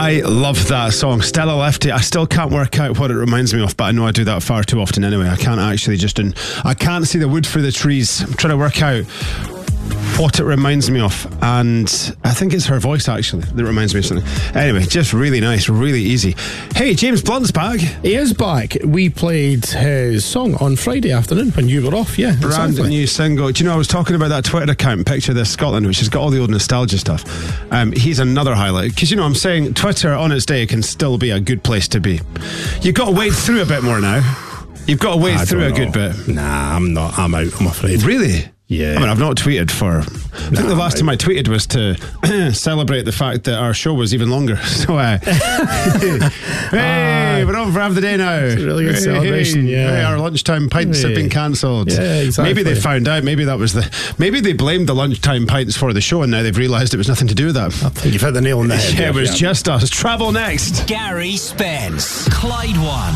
I love that song. Stella Lefty. I still can't work out what it reminds me of, but I know I do that far too often anyway. I can't actually I can't see the wood for the trees. I'm trying to work out what it reminds me of, and I think it's her voice actually that reminds me of something. Anyway, just really nice, really easy. Hey, James Blunt's back. He is back. We played his song on Friday afternoon when you were off. Yeah, brand exactly. new single. Do you know, I was talking about that Twitter account, Picture This Scotland, which has got all the old nostalgia stuff. He's another highlight, because you know, I'm saying Twitter on its day can still be a good place to be. You've got to wade through a bit more now. You've got to wade through a good bit. Nah, I'm not. I'm out, I'm afraid. Really? Yeah. I mean, I've not tweeted for... I think the last time I tweeted was to celebrate the fact that our show was even longer. So, hey, we're on for half the day now. It's a really good celebration, yeah. Hey, our lunchtime pints have been cancelled. Yeah, exactly. Maybe they found out. Maybe that was maybe they blamed the lunchtime pints for the show, and now they've realised it was nothing to do with that. I think you've hit the nail on the head. Yeah, it was just us. Travel next. Gary Spence, Clyde One.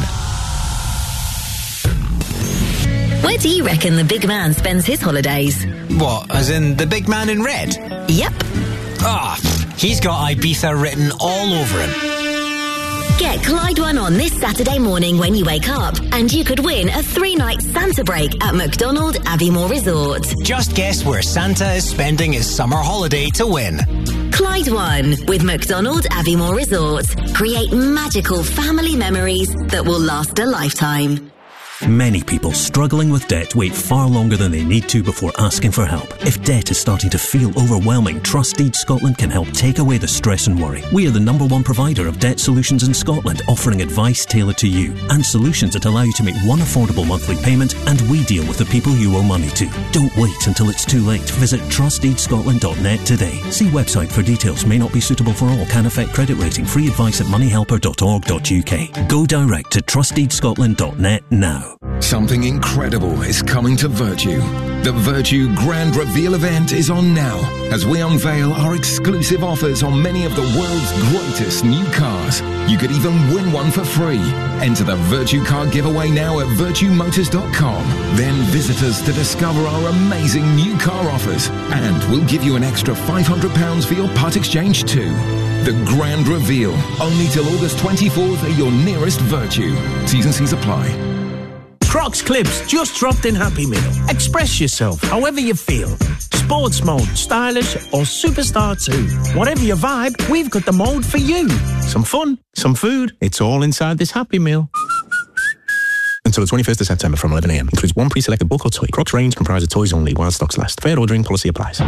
Where do you reckon the big man spends his holidays? What, as in the big man in red? Yep. He's got Ibiza written all over him. Get Clyde One on this Saturday morning when you wake up, and you could win a 3-night Santa break at McDonald Aviemore Resort. Just guess where Santa is spending his summer holiday to win. Clyde One with McDonald Aviemore Resort. Create magical family memories that will last a lifetime. Many people struggling with debt wait far longer than they need to before asking for help. If debt is starting to feel overwhelming, Trustdeed Scotland can help take away the stress and worry. We are the #1 provider of debt solutions in Scotland, offering advice tailored to you and solutions that allow you to make one affordable monthly payment, and we deal with the people you owe money to. Don't wait until it's too late. Visit trustdeedscotland.net today. See website for details. May not be suitable for all. Can affect credit rating. Free advice at moneyhelper.org.uk. Go direct to trustdeedscotland.net now. Something incredible is coming to Virtue. The Virtue Grand Reveal event is on now as we unveil our exclusive offers on many of the world's greatest new cars. You could even win one for free. Enter the Virtue Car giveaway now at virtuemotors.com. Then visit us to discover our amazing new car offers. And we'll give you an extra £500 for your part exchange too. The Grand Reveal, only till August 24th at your nearest Virtue. T's and C's apply. Crocs Clips just dropped in Happy Meal. Express yourself however you feel. Sports mode, stylish or superstar too. Whatever your vibe, we've got the mode for you. Some fun, some food, it's all inside this Happy Meal. Until the 21st of September from 11 a.m. Includes one pre-selected book or toy. Crocs range comprises of toys only while stocks last. Fair ordering policy applies.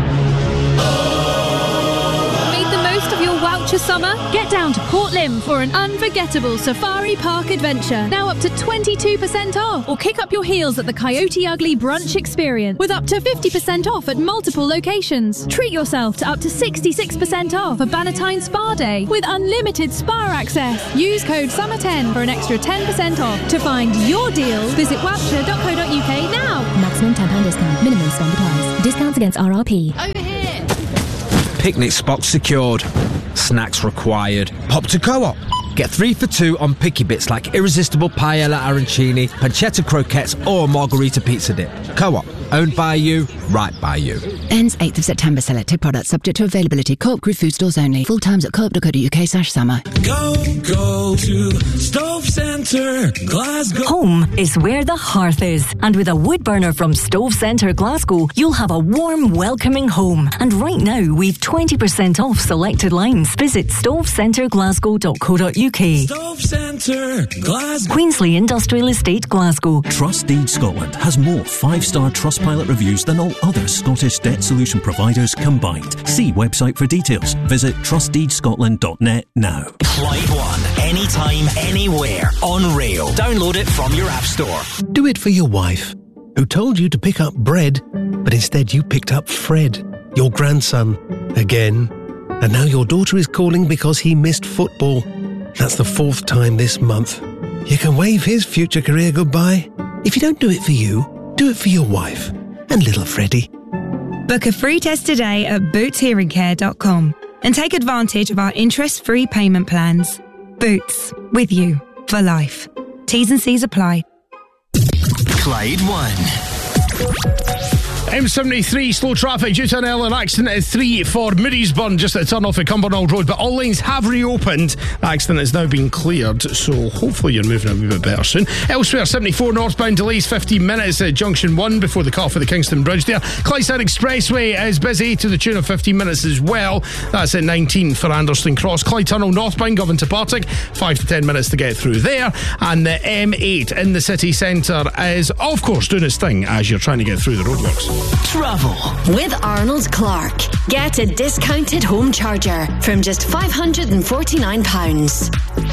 Summer, get down to Port Lim for an unforgettable safari park adventure. Now up to 22% off. Or kick up your heels at the Coyote Ugly Brunch Experience with up to 50% off at multiple locations. Treat yourself to up to 66% off a Bannatyne Spa Day with unlimited spa access. Use code SUMMER10 for an extra 10% off. To find your deals, visit wapture.co.uk now. Maximum £10 discount. Minimum spend applies. Discounts against RRP. Over here. Picnic spots secured. Snacks required. Pop to Co-op. Get 3 for 2 on picky bits like irresistible paella arancini, pancetta croquettes or margarita pizza dip. Co-op. Owned by you, right by you. Ends 8th of September. Selected products subject to availability. Co-op Group food stores only. Full times at co-op.co.uk/summer. Go to Stove Centre Glasgow. Home is where the hearth is. And with a wood burner from Stove Centre Glasgow, you'll have a warm, welcoming home. And right now, we've 20% off selected lines. Visit stovecenterglasgow.co.uk. Stove Centre Glasgow. Queensley Industrial Estate, Glasgow. Trustdeed Scotland has more 5-star Trustpilot reviews than all other Scottish debt solution providers combined. See website for details. Visit trustdeedscotland.net now. Clyde One, anytime, anywhere, on rail. Download it from your app store. Do it for your wife, who told you to pick up bread, but instead you picked up Fred, your grandson, again. And now your daughter is calling because he missed football. That's the 4th time this month. You can wave his future career goodbye. If you don't do it for you, do it for your wife and little Freddie. Book a free test today at bootshearingcare.com and take advantage of our interest-free payment plans. Boots, with you for life. T's and C's apply. Clyde One. M73, slow traffic due to an earlier accident at 3 for Moodiesburn, just at the turn off at Cumbernauld Road. But all lanes have reopened. The accident has now been cleared, so hopefully you're moving a wee bit better soon. Elsewhere, 74 northbound delays 15 minutes at Junction 1 before the cut for the Kingston Bridge there. Clydeside Expressway is busy to the tune of 15 minutes as well. That's at 19 for Anderston Cross. Clyde Tunnel northbound, Govan to Partick, 5 to 10 minutes to get through there. And the M8 in the city centre is, of course, doing its thing as you're trying to get through the roadworks. Travel with Arnold Clark. Get a discounted home charger from just £549.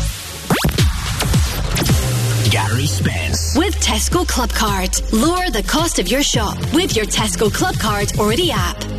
Gary Spence. With Tesco Club Card. Lower the cost of your shop with your Tesco Club Card or the app.